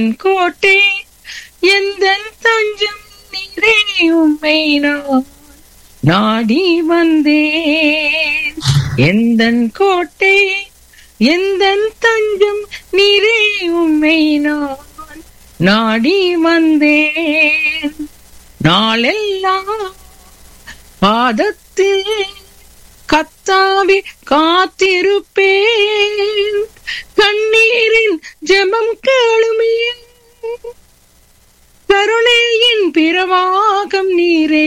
கோட்டை எந்தன் தஞ்சம் நீரே, உம்மை நான் நாடி வந்தேன். எந்தன் கோட்டை எந்தன் தஞ்சம் நீரே, உம்மை நான் நாடி வந்தேன். நாளெல்லாம் பாதத்தில் கத்தாவே காத்திருப்பேன். கண்ணீரின் ஜெபம் கேளுமே, கருணையின் பிரவாகம் நீரே.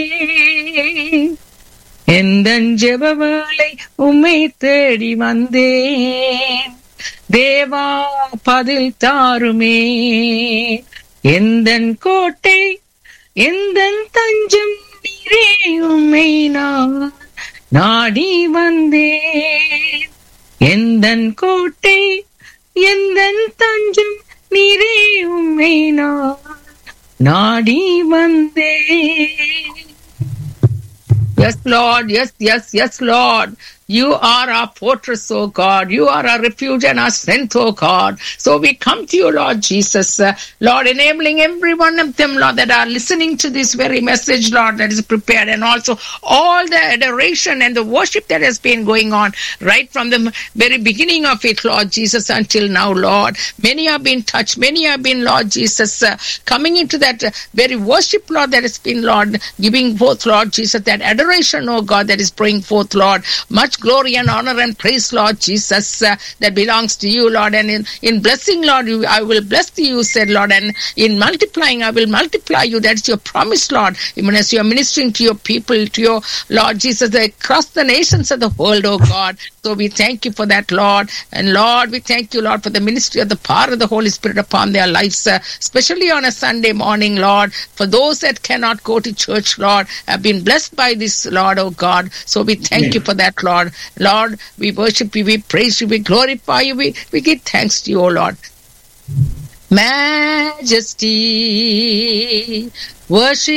எந்தன் ஜெபவேளை உம்மை தேடி வந்தேன். தேவா பதில் தாருமே. எந்தன் கோட்டை எந்தன் தஞ்சம் நீரே, உம்மை நான் நாடி வந்தேன். எந்தன் கோட்டை எந்தன் தஞ்சம் நீரே, உம்மை நான் நாடி வந்தேன். Yes, Lord. Yes, Lord. You are our fortress, O God. You are our refuge and our strength, O God. So we come to you, Lord Jesus. Lord, enabling every one of them, Lord, that are listening to this very message, Lord, that is prepared, and also all the adoration and the worship that has been going on right from the very beginning of it, Lord Jesus, until now, Lord. Many have been touched. Many have been, Lord Jesus, coming into that very worship, Lord, that has been, Lord, giving forth, Lord Jesus, that adoration, oh God, that is bringing forth, Lord, much glory and honor and praise, Lord Jesus, that belongs to you, Lord. And in blessing, Lord, I will bless you, said, Lord, and in multiplying, I will multiply you. That's your promise, Lord, even as you are ministering to your people, to your, Lord Jesus, across the nations of the world, oh God. So we thank you for that, Lord. And Lord, we thank you, Lord, for the ministry of the power of the Holy Spirit upon their lives, especially on a Sunday morning, Lord. For those that cannot go to church, Lord, have been blessed by this, Lord, oh God. So we thank you for that, Lord. Lord, we worship you, we praise you, we glorify you, we give thanks to you, oh Lord. Majesty, worship